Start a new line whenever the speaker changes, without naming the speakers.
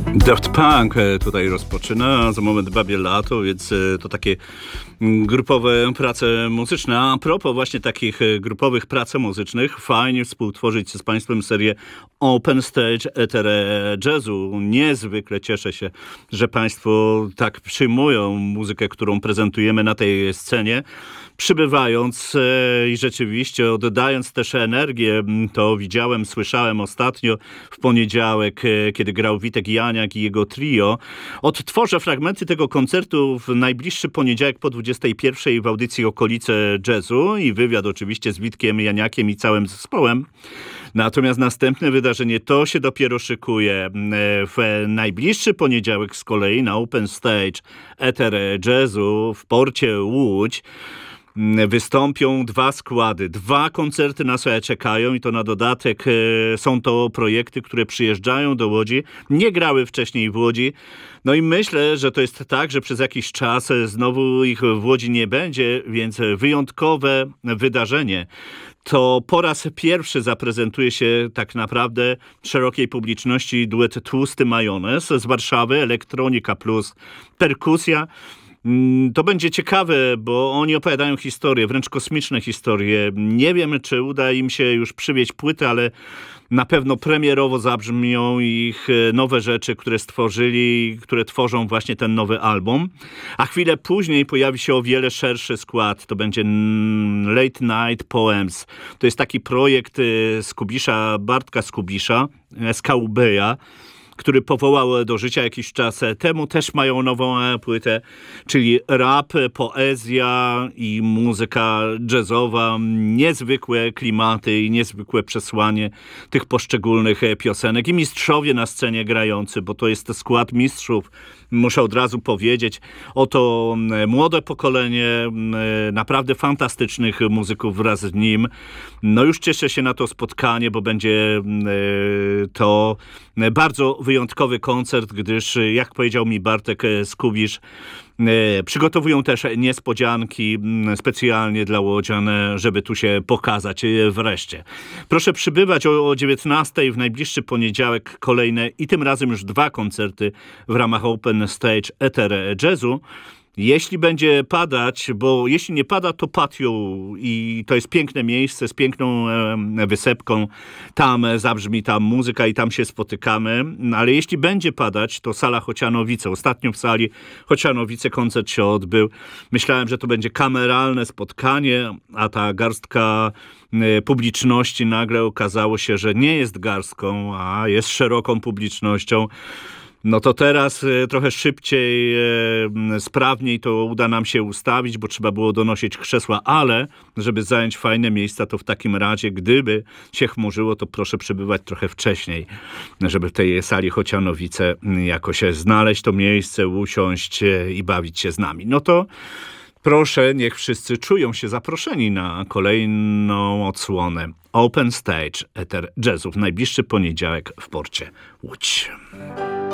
Daft Punk tutaj rozpoczyna, za moment Babie Lato, więc to takie grupowe prace muzyczne. A propos właśnie takich grupowych prac muzycznych, fajnie współtworzyć z Państwem serię Open Stage Eter Jazzu. Niezwykle cieszę się, że Państwo tak przyjmują muzykę, którą prezentujemy na tej scenie. Przybywając i rzeczywiście oddając też energię, to widziałem, słyszałem ostatnio w poniedziałek, kiedy grał Witek Janiak i jego trio. Odtworzę fragmenty tego koncertu w najbliższy poniedziałek po 21:00 w audycji Okolice Jazzu i wywiad oczywiście z Witkiem Janiakiem i całym zespołem. Natomiast następne wydarzenie to się dopiero szykuje w najbliższy poniedziałek z kolei na Open Stage Eter Jazzu w porcie Łódź. Wystąpią dwa składy, dwa koncerty nas czekają i to na dodatek są to projekty, które przyjeżdżają do Łodzi, nie grały wcześniej w Łodzi. No i myślę, że to jest tak, że przez jakiś czas znowu ich w Łodzi nie będzie, więc wyjątkowe wydarzenie. To po raz pierwszy zaprezentuje się tak naprawdę szerokiej publiczności duet Tłusty Majonez z Warszawy, elektronika plus perkusja. To będzie ciekawe, bo oni opowiadają historie, wręcz kosmiczne historie. Nie wiem, czy uda im się już przywieźć płyty, ale na pewno premierowo zabrzmią ich nowe rzeczy, które stworzyli, które tworzą właśnie ten nowy album. A chwilę później pojawi się o wiele szerszy skład. To będzie Late Night Poems. To jest taki projekt Bartka Skubisza, SKUB-a, który powołał do życia jakiś czas temu. Też mają nową płytę, czyli rap, poezja i muzyka jazzowa. Niezwykłe klimaty i niezwykłe przesłanie tych poszczególnych piosenek. I mistrzowie na scenie grający, bo to jest skład mistrzów. Muszę od razu powiedzieć, oto młode pokolenie naprawdę fantastycznych muzyków wraz z nim. No już cieszę się na to spotkanie, bo będzie to bardzo wyjątkowy koncert, gdyż, jak powiedział mi Bartek Skubisz, przygotowują też niespodzianki specjalnie dla łodzian, żeby tu się pokazać wreszcie. Proszę przybywać o 19:00 w najbliższy poniedziałek kolejne i tym razem już dwa koncerty w ramach Open Stage Eter Jazzu. Jeśli będzie padać, bo jeśli nie pada, to patio i to jest piękne miejsce z piękną wysepką. Tam zabrzmi ta muzyka i tam się spotykamy. Ale jeśli będzie padać, to sala Chocianowice. Ostatnio w sali Chocianowice koncert się odbył. Myślałem, że to będzie kameralne spotkanie, a ta garstka publiczności nagle okazało się, że nie jest garstką, a jest szeroką publicznością. No to teraz trochę szybciej, sprawniej to uda nam się ustawić, bo trzeba było donosić krzesła, ale żeby zająć fajne miejsca, to w takim razie, gdyby się chmurzyło, to proszę przybywać trochę wcześniej, żeby w tej sali Chocianowice jakoś znaleźć to miejsce, usiąść i bawić się z nami. No to proszę, niech wszyscy czują się zaproszeni na kolejną odsłonę Open Stage Eter Jazzu w najbliższy poniedziałek w porcie Łódź.